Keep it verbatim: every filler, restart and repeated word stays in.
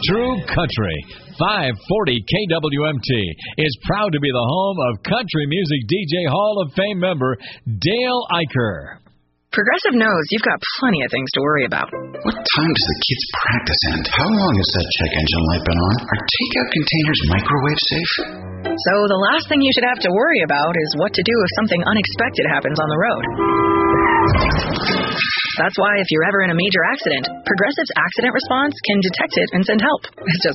True Country, five forty K W M T, is proud to be the home of country music D J Hall of Fame member Dale Eicher. Progressive knows you've got plenty of things to worry about. What time does the kids' practice end? How long has that check engine light been on? Are takeout containers microwave safe? So the last thing you should have to worry about is what to do if something unexpected happens on the road. That's why if you're ever in a major accident, Progressive's accident response can detect it and send help. It's just